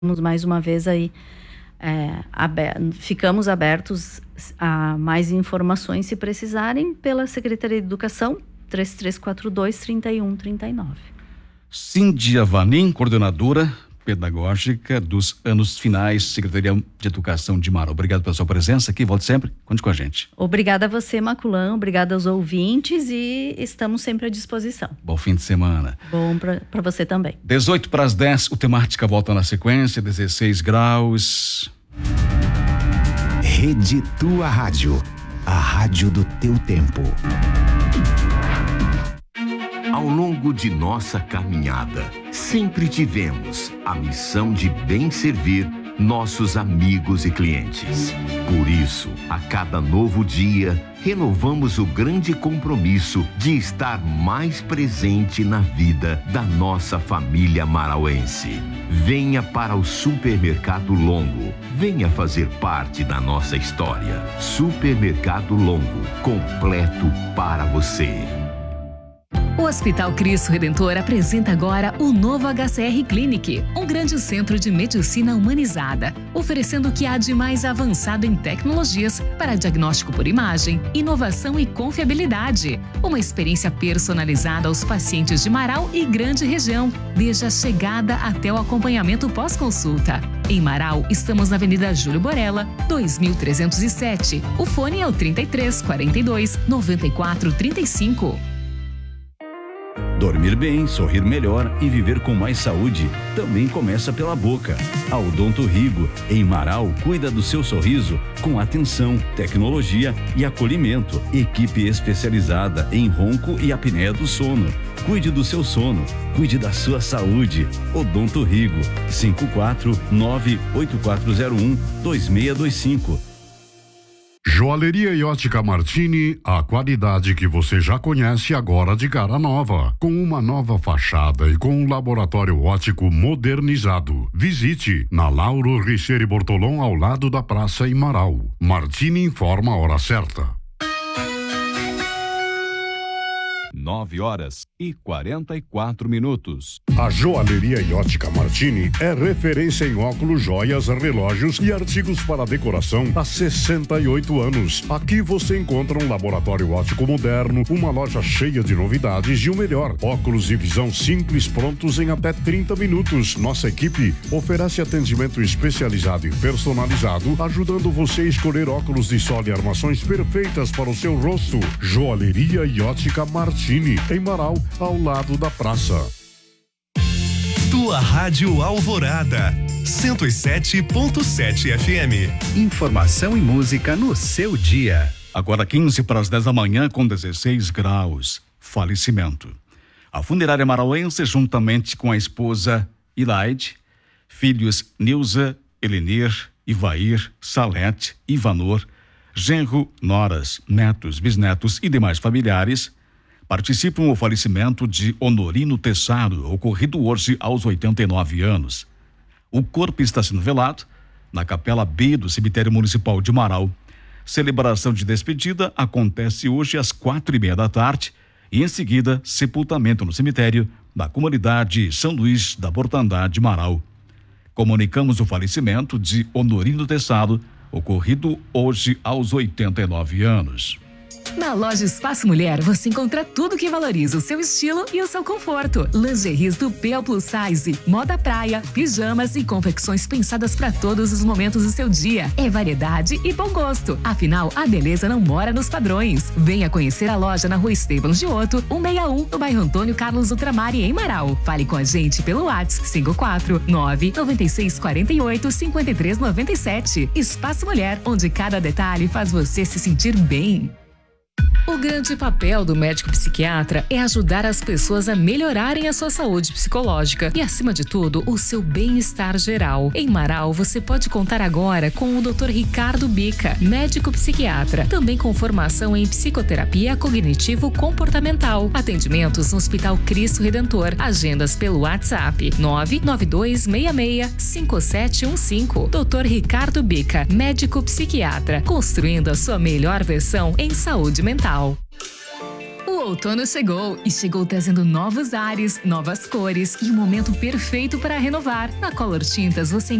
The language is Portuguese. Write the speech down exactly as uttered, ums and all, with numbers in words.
mais uma vez aí, é, aber, ficamos abertos a mais informações se precisarem pela Secretaria de Educação, três três quatro dois, três um três nove. Cíndia Vanim, coordenadora pedagógica dos anos finais, Secretaria de Educação de Marau. Obrigado pela sua presença aqui, volte sempre, conte com a gente. Obrigada a você, Maculã, obrigada aos ouvintes e estamos sempre à disposição. Bom fim de semana. Bom para você também. dezoito para as dez, o Temática volta na sequência, dezesseis graus. Rede Tua Rádio, a rádio do teu tempo. Ao longo de nossa caminhada, sempre tivemos a missão de bem servir nossos amigos e clientes. Por isso, a cada novo dia, renovamos o grande compromisso de estar mais presente na vida da nossa família marauense. Venha para o Supermercado Longo. Venha fazer parte da nossa história. Supermercado Longo, completo para você. O Hospital Cristo Redentor apresenta agora o novo H C R Clinic, um grande centro de medicina humanizada, oferecendo o que há de mais avançado em tecnologias para diagnóstico por imagem, inovação e confiabilidade. Uma experiência personalizada aos pacientes de Marau e grande região, desde a chegada até o acompanhamento pós-consulta. Em Marau, estamos na Avenida Júlio Borella, dois mil trezentos e sete. O fone é o trinta e três, quarenta e dois, noventa e quatro, trinta e cinco. Dormir bem, sorrir melhor e viver com mais saúde também começa pela boca. A Odonto Rigo, em Marau, cuida do seu sorriso com atenção, tecnologia e acolhimento. Equipe especializada em ronco e apneia do sono. Cuide do seu sono, cuide da sua saúde. Odonto Rigo, cinco quatro nove, oito quatro zero um, dois seis dois cinco. Joalheria e Ótica Martini, a qualidade que você já conhece agora de cara nova, com uma nova fachada e com um laboratório óptico modernizado. Visite na Lauro Richeire Bortolom, ao lado da Praça em Marau. Martini informa a hora certa. Nove horas e quarenta e quatro minutos. A Joalheria e Ótica Martini é referência em óculos, joias, relógios e artigos para decoração há sessenta e oito anos. Aqui você encontra um laboratório óptico moderno, uma loja cheia de novidades e o melhor. Óculos e visão simples prontos em até trinta minutos. Nossa equipe oferece atendimento especializado e personalizado, ajudando você a escolher óculos de sol e armações perfeitas para o seu rosto. Joalheria e Ótica Martini, em Marau, ao lado da praça. Tua Rádio Alvorada, cento e sete ponto sete F M. Informação e música no seu dia. Agora quinze para as dez da manhã, com dezesseis graus. Falecimento. A funerária marauense, juntamente com a esposa Ilaide, filhos Nilza, Elenir, Ivair, Salete, Ivanor, genro, noras, netos, bisnetos e demais familiares, participam do falecimento de Honorino Tessaro, ocorrido hoje aos oitenta e nove anos. O corpo está sendo velado na Capela B do Cemitério Municipal de Marau. Celebração de despedida acontece hoje às quatro e meia da tarde e, em seguida, sepultamento no cemitério da comunidade São Luís da Mortandade de Marau. Comunicamos o falecimento de Honorino Tessaro, ocorrido hoje aos oitenta e nove anos. Na loja Espaço Mulher, você encontra tudo que valoriza o seu estilo e o seu conforto. Lingeries do P ao Plus Size, moda praia, pijamas e confecções pensadas para todos os momentos do seu dia. É variedade e bom gosto. Afinal, a beleza não mora nos padrões. Venha conhecer a loja na Rua Esteban Giotto, cento e sessenta e um, no bairro Antônio Carlos Ultramar, em Marau. Fale com a gente pelo WhatsApp cinco quatro nove, nove seis quatro oito, cinco três nove sete. Espaço Mulher, onde cada detalhe faz você se sentir bem. O grande papel do médico psiquiatra é ajudar as pessoas a melhorarem a sua saúde psicológica e, acima de tudo, o seu bem-estar geral. Em Marau, você pode contar agora com o doutor Ricardo Bica, médico psiquiatra, também com formação em psicoterapia cognitivo-comportamental. Atendimentos no Hospital Cristo Redentor. Agendas pelo WhatsApp nove nove dois seis seis, cinco sete um cinco. doutor Ricardo Bica, médico psiquiatra, construindo a sua melhor versão em saúde mental. O outono chegou e chegou trazendo novos ares, novas cores e o momento perfeito para renovar. Na Color Tintas você